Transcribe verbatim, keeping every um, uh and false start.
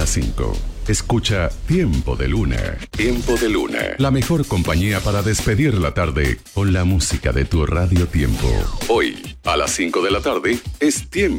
las cinco. Escucha Tiempo de Luna. Tiempo de Luna. La mejor compañía para despedir la tarde con la música de tu Radio Tiempo. Hoy, a las cinco de la tarde, es Tiempo